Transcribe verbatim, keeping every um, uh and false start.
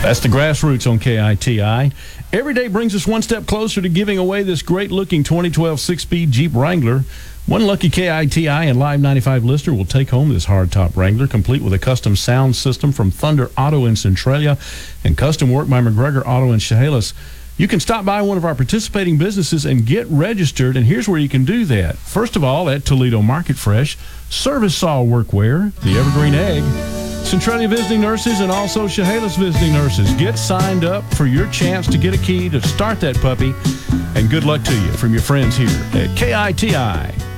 That's the Grassroots on K I T I. Every day brings us one step closer to giving away this great-looking twenty twelve six-speed Jeep Wrangler. One lucky K I T I and Live ninety-five listener will take home this hardtop Wrangler, complete with a custom sound system from Thunder Auto in Centralia and custom work by McGregor Auto in Chehalis. You can stop by one of our participating businesses and get registered, and here's where you can do that. First of all, at Toledo Market Fresh, Service Saw Workwear, the Evergreen Egg, Centralia Visiting Nurses, and also Chehalis Visiting Nurses. Get signed up for your chance to get a key to start that puppy, and good luck to you from your friends here at K I T I.